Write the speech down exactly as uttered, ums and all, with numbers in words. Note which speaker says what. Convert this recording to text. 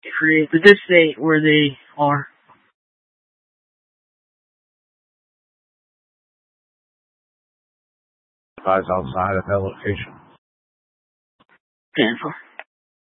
Speaker 1: create the good state where they are.
Speaker 2: Lies outside of that location.
Speaker 1: Cancel.